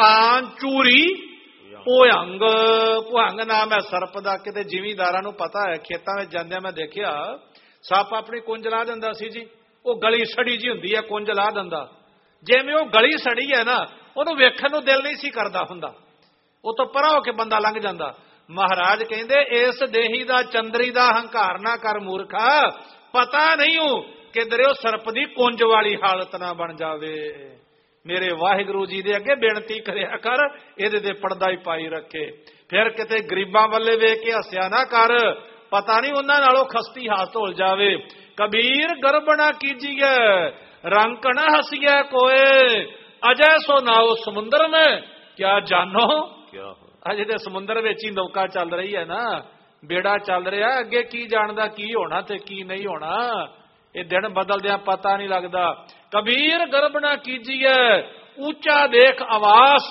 ਕਾਂ ਚੂਰੀ ਭੁਹੰਗ। ਭੁਹੰਗ ਨਾਮ ਹੈ ਸਰਪ ਦਾ। ਕਿਤੇ ਜ਼ਿਮੀਂਦਾਰਾਂ ਨੂੰ ਪਤਾ ਹੈ, ਖੇਤਾਂ ਵਿੱਚ ਜਾਂਦਿਆਂ ਮੈਂ ਦੇਖਿਆ ਸੱਪ ਆਪਣੀ ਕੁੰਜ ਲਾ ਦਿੰਦਾ ਸੀ ਜੀ। ਉਹ ਗਲੀ ਸੜੀ ਜੀ ਹੁੰਦੀ ਹੈ, ਕੁੰਜ ਲਾ ਦਿੰਦਾ। ਜਿਵੇਂ ਉਹ ਗਲੀ ਸੜੀ ਹੈ ਨਾ, ਉਹਨੂੰ ਵੇਖਣ ਨੂੰ ਦਿਲ ਨਹੀਂ ਸੀ ਕਰਦਾ ਹੁੰਦਾ, ਉਹ ਤੋਂ ਪਰਾਂ ਹੋ ਕੇ ਬੰਦਾ ਲੰਘ ਜਾਂਦਾ। ਮਹਾਰਾਜ ਕਹਿੰਦੇ ਇਸ ਦੇਹੀ ਦਾ ਚੰਦਰੀ ਦਾ ਹੰਕਾਰ ਨਾ ਕਰ ਮੂਰਖਾ, ਪਤਾ ਨਹੀਂ ਹੋ ਕਿਧਰੇ ਉਹ ਸਰਪ ਦੀ ਕੁੰਜ ਵਾਲੀ ਹਾਲਤ ਨਾ ਬਣ ਜਾਵੇ। ਮੇਰੇ ਵਾਹਿਗੁਰੂ ਜੀ ਦੇ ਅੱਗੇ ਬੇਨਤੀ ਕਰਿਆ ਕਰ, ਇਹਦੇ ਤੇ ਪਰਦਾ ਹੀ ਪਾਈ ਰੱਖੇ। ਫਿਰ ਕਿਤੇ ਗਰੀਬਾਂ ਵੱਲੇ ਵੇਖ ਕੇ ਹੱਸਿਆ ਨਾ ਕਰ, ਪਤਾ ਨਹੀਂ ਉਹਨਾਂ ਨਾਲੋਂ ਖਸਤੀ ਹੱਥ ਧੁਲ ਜਾਵੇ। ਕਬੀਰ ਗਰਬ ਨਾ ਕੀਜੀਏ ਰੰਕ ਨਾ ਹਸੀਏ ਕੋਏ, ਅਜੈ ਸੋ ਨਾਓ ਸਮੁੰਦਰ में ਕਿਆ ਜਾਨੋ। ਅਜੇ ਤੇ ਸਮੁੰਦਰ ਵਿੱਚ ਹੀ ਨੌਕਾ ਚੱਲ ਰਹੀ ਹੈ ਨਾ, ਬੇੜਾ ਚੱਲ ਰਿਹਾ, ਅੱਗੇ ਕੀ ਜਾਣਦਾ ਕੀ ਹੋਣਾ ਤੇ ਕੀ ਨਹੀਂ ਹੋਣਾ। ਇਹ ਦਿਨ ਬਦਲਦਿਆਂ ਪਤਾ ਨਹੀਂ ਲੱਗਦਾ। ਕਬੀਰ ਗਰਬ ਨਾ ਕੀਜੀਏ ਉੱਚਾ ਦੇਖ ਆਵਾਸ,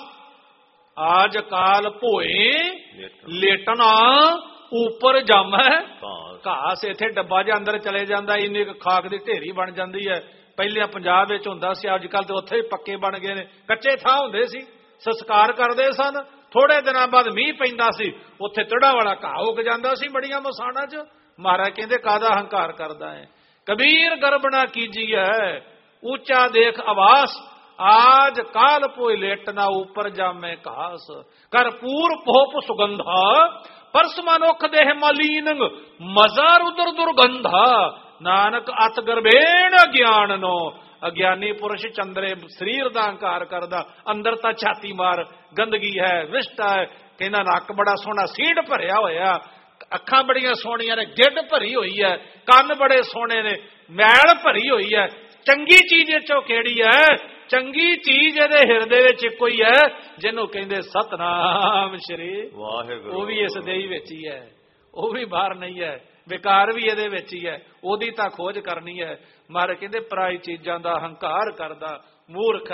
ਆਜ ਕਾਲ ਭੋਏ ਲੇਟਣਾ ਉੱਪਰ ਜੰਮੈ ਘਾਸ। ਇੱਥੇ ਡੱਬਾ ਜਿਹਾ ਅੰਦਰ ਚਲੇ ਜਾਂਦਾ, ਇੰਨੀ ਖਾਕ ਦੀ ਢੇਰੀ ਬਣ ਜਾਂਦੀ ਹੈ। ਪਹਿਲੇ ਪੰਜਾਬ ਵਿੱਚ ਹੁੰਦਾ ਸੀ, ਅੱਜ ਕੱਲ ਤੇ ਉੱਥੇ ਹੀ ਪੱਕੇ ਬਣ ਗਏ ਨੇ। ਕੱਚੇ ਥਾਂ ਹੁੰਦੇ ਸੀ, ਸੰਸਕਾਰ ਕਰਦੇ ਸਨ, ਥੋੜੇ ਦਿਨਾਂ ਬਾਅਦ ਮੀਂਹ ਪੈਂਦਾ ਸੀ, ਉੱਥੇ ਤੜਾ ਵਾਲਾ ਘਾਹ ਉੱਗ ਜਾਂਦਾ ਸੀ ਬੜੀਆਂ ਮਸਾਣਾਂ 'ਚ। ਮਹਾਰਾਜ ਕਹਿੰਦੇ ਕਾਹਦਾ ਹੰਕਾਰ ਕਰਦਾ ਹੈ। ਕਬੀਰ ਗਰਬ ਨਾ ਕੀਜੀਏ ਉੱਚਾ ਦੇਖ ਆਵਾਸ, ਆਜ ਕਾਲ ਪੋਇ ਲੇਟਣਾ ਉੱਪਰ ਜਾਮੇ ਘਾਸ। ਕਰਪੂਰ ਪੋਪ ਸੁਗੰਧਾ ਪਰਸ ਮਨੁੱਖ ਦੇਹ ਮਲੀਨ, ਮਜ਼ਾ ਉਦਰ ਦੁਰਗੰਧਾ। ਨਾਨਕ ਅਤ ਗਰਬੇਣ ਅਗਿਆਨ ਨੋ। ਅਗਿਆਨੀ ਪੁਰਸ਼ ਚੰਦਰੇ ਸਰੀਰ ਦਾ ਹੰਕਾਰ ਕਰਦਾ, ਅੰਦਰ ਤਾਂ ਛਾਤੀ ਮਾਰ ਗੰਦਗੀ ਹੈ, ਵਿਸ਼ਟਾ ਹੈ। ਕਹਿੰਦਾ ਨੱਕ ਬੜਾ ਸੋਹਣਾ ਸੀੜ ਭਰਿਆ ਹੋਇਆ, ਅੱਖਾਂ ਬੜੀਆਂ ਸੋਹਣੀਆਂ ਨੇ, ਗਿੱਡ ਭਰੀ ਹੋਈ ਹੈ, ਕੰਨ ਬੜੇ ਸੋਹਣੇ ਨੇ, ਮੈਲ ਭਰੀ ਹੋਈ ਹੈ। ਚੰਗੀ ਚੀਜ਼ ਇਹ ਚੋਂ ਕਿਹੜੀ ਹੈ? ਚੰਗੀ ਚੀਜ਼ ਇਹਦੇ ਹਿਰਦੇ ਵਿੱਚ ਇੱਕੋ ਹੀ ਹੈ, ਜਿਹਨੂੰ ਕਹਿੰਦੇ ਸਤਨਾਮ ਸ਼੍ਰੀ ਵਾਹਿਗੁਰੂ। ਉਹ ਵੀ ਇਸ ਦੇਹੀ ਵਿੱਚ ਹੀ ਹੈ, ਉਹ ਵੀ ਬਾਹਰ ਨਹੀਂ ਹੈ, ਵਿਕਾਰ ਵੀ ਇਹਦੇ ਵਿੱਚ ਹੀ ਹੈ, ਉਹਦੀ ਤਾਂ ਖੋਜ ਕਰਨੀ ਹੈ। ਮਹਾਰਾਜ ਕਹਿੰਦੇ ਪਰਾਈ ਚੀਜ਼ਾਂ ਦਾ ਹੰਕਾਰ ਕਰਦਾ ਮੂਰਖ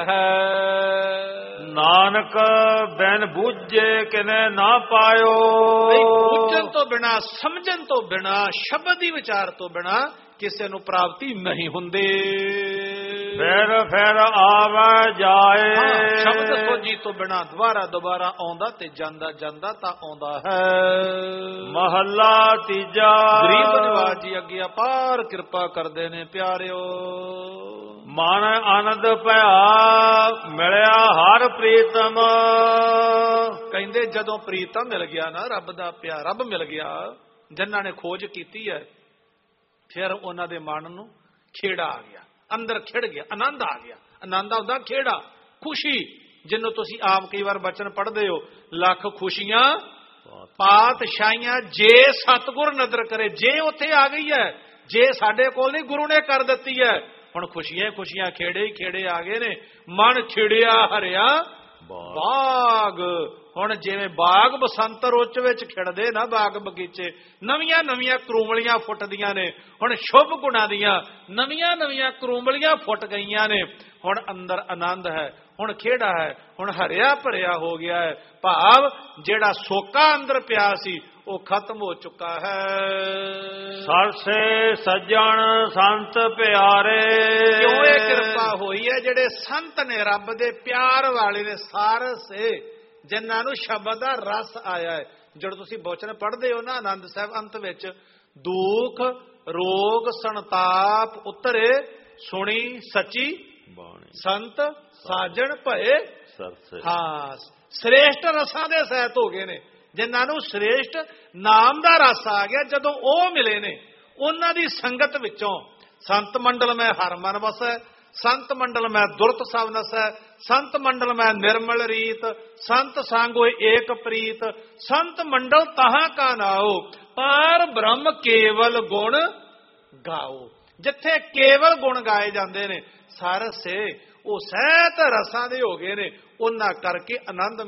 ਹੈ। ਨਾਨਕ ਬਿਨ ਬੂਝੇ ਕਿਨੇ ਨਾ ਪਾਇਓ। ਬੂਝਣ ਤੋਂ ਬਿਨਾ, ਸਮਝਣ ਤੋਂ ਬਿਨਾ, ਸ਼ਬਦ ਦੀ ਵਿਚਾਰ ਤੋਂ ਬਿਨਾ ਕਿਸੇ ਨੂੰ ਪ੍ਰਾਪਤੀ ਨਹੀਂ ਹੁੰਦੀ। ਫਿਰ ਆਵੇ ਜਾਏ। ਸ਼ਬਦ ਸੋਝੀ ਤੋਂ ਬਿਨਾ ਦੁਬਾਰਾ ਆਉਂਦਾ ਤੇ ਜਾਂਦਾ ਤਾਂ ਆਉਂਦਾ ਹੈ। ਮਹੱਲਾ ਤੀਜਾ। ਗਰੀਬ ਨਿਵਾਜ ਜੀ ਅੱਗੇ ਅਪਾਰ ਕਿਰਪਾ ਕਰਦੇ ਨੇ ਪਿਆਰਿਓ। ਮਨ ਆਨੰਦ ਭਇਆ ਮਿਲਿਆ ਹਰ ਪ੍ਰੀਤਮ। ਕਹਿੰਦੇ ਜਦੋਂ ਪ੍ਰੀਤਮ ਮਿਲ ਗਿਆ ਨਾ, ਰੱਬ ਦਾ ਪਿਆਰ, ਰੱਬ ਮਿਲ ਗਿਆ, ਜਿਨ੍ਹਾਂ ਨੇ ਖੋਜ ਕੀਤੀ ਹੈ, ਫਿਰ ਉਹਨਾਂ ਦੇ ਮਨ ਨੂੰ ਖੇੜਾ ਆ ਗਿਆ, ਅੰਦਰ ਖਿੜ ਗਿਆ, ਆਨੰਦ ਆ ਗਿਆ। ਆਨੰਦ ਆਉਂਦਾ ਖੇੜਾ, ਖੁਸ਼ੀ, ਜਿਹਨੂੰ ਤੁਸੀਂ ਆਮ ਕਈ ਵਾਰ ਬਚਨ ਪੜ੍ਹਦੇ ਹੋ, ਲੱਖ ਖੁਸ਼ੀਆਂ ਪਾਤਸ਼ਾਹੀਆਂ ਜੇ ਸਤਿਗੁਰ ਨਦਰ ਕਰੇ। ਜੇ ਉੱਥੇ ਆ ਗਈ ਹੈ, ਜੇ ਸਾਡੇ ਕੋਲ ਨਹੀਂ, ਗੁਰੂ ਨੇ ਕਰ ਦਿੱਤੀ ਹੈ। ਹੁਣ ਖੁਸ਼ੀਆਂ ਖੁਸ਼ੀਆਂ, ਖੇੜੇ ਹੀ ਖੇੜੇ ਆ ਗਏ ਨੇ। ਮਨ ਖਿੜਿਆ ਹਰਿਆ ਬਾਗ। ਹੁਣ ਜਿਵੇਂ ਬਾਗ ਬਸੰਤ ਰੁੱਤ ਵਿੱਚ ਖਿੜਦੇ ਨਾ ਬਾਗ ਬਗੀਚੇ, ਨਵੀਆਂ ਨਵੀਆਂ ਕਰੂਮਲੀਆਂ ਫੁੱਟਦੀਆਂ ਨੇ। ਹੁਣ ਸ਼ੁਭ ਗੁਣਾਂ ਦੀਆਂ ਨਵੀਆਂ ਨਵੀਆਂ ਕਰੂਮਲੀਆਂ ਫੁੱਟ ਗਈਆਂ ਨੇ। ਹੁਣ ਅੰਦਰ ਆਨੰਦ ਹੈ, ਹੁਣ ਖੇੜਾ ਹੈ, ਹੁਣ ਹਰਿਆ ਭਰਿਆ ਹੋ ਗਿਆ ਹੈ। ਭਾਵ ਜਿਹੜਾ ਸੋਕਾ ਅੰਦਰ ਪਿਆ ਸੀ ਉਹ ਖਤਮ ਹੋ ਚੁੱਕਾ ਹੈ। ਸਰਸੇ ਸੱਜਣ ਸੰਤ ਪਿਆਰੇ। ਕਿਉਂ ਇਹ ਕਿਰਪਾ ਹੋਈ ਹੈ? ਜਿਹੜੇ ਸੰਤ ਨੇ, ਰੱਬ ਦੇ ਪਿਆਰ ਵਾਲੇ ਨੇ, ਸਾਰਸੇ, ਜਿਨ੍ਹਾਂ ਨੂੰ ਸ਼ਬਦ ਦਾ ਰਸ ਆਇਆ ਹੈ। ਜਦੋਂ ਤੁਸੀਂ ਬਚਨ ਪੜ੍ਹਦੇ ਹੋ ਨਾ ਆਨੰਦ ਸਾਹਿਬ ਅੰਤ ਵਿੱਚ, ਦੁੱਖ ਰੋਗ ਸੰਤਾਪ ਉਤਰੇ ਸੁਣੀ ਸੱਚੀ ਬਾਣੀ, ਸੰਤ ਸਾਜਣ ਭਏ ਸਰਸੇ। ਹਾਂ, ਸ੍ਰੇਸ਼ਟ ਰਸਾਂ ਦੇ ਸਹਿਤ ਹੋ ਗਏ ਨੇ, ਜਿਨ੍ਹਾਂ ਨੂੰ ਸ੍ਰੇਸ਼ਟ ਨਾਮ ਦਾ ਰਸ ਆ ਗਿਆ। ਜਦੋਂ ਉਹ ਮਿਲੇ ਨੇ, ਉਹਨਾਂ ਦੀ ਸੰਗਤ ਵਿੱਚੋਂ ਸੰਤ ਮੰਡਲ ਮੈਂ ਹਰ ਮਨ ਵਸੈ, ਸੰਤ ਮੰਡਲ ਮੈਂ ਦੁਰਤ ਸਭ ਨਸੈ, ਸੰਤ ਮੰਡਲ ਮੈਂ ਨਿਰਮਲ ਰੀਤ, ਸੰਤ ਸੰਗ ਹੋਏ ਏਕ ਪ੍ਰੀਤ, ਸੰਤ ਮੰਡਲ ਤਹਾਂ ਕਾ ਨਾਓ, ਪਰ ਬ੍ਰਹਮ ਕੇਵਲ ਗੁਣ ਗਾਓ। ਜਿੱਥੇ ਕੇਵਲ ਗੁਣ ਗਾਏ ਜਾਂਦੇ ਨੇ, ਸਰਸੇ ਉਹ ਸਹਿਤ ਰਸਾਂ ਦੇ ਹੋ ਗਏ ਨੇ, ਉਹਨਾਂ ਕਰਕੇ ਆਨੰਦ